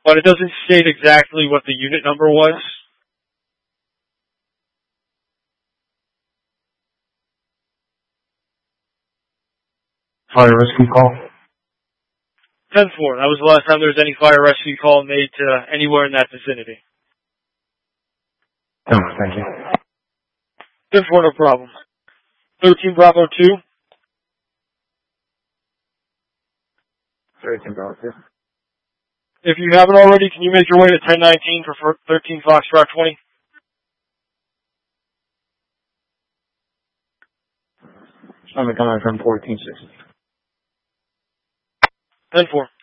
but it doesn't state exactly what the unit number was. Fire rescue call? 10-4. That was the last time there was any fire rescue call made to anywhere in that vicinity. Oh, thank you. 10-4, no problem. 13 Bravo 2. 13 Bravo 2. If you haven't already, can you make your way to 1019 for 13 Foxtrot 20? I'm coming from 1460. 10-4.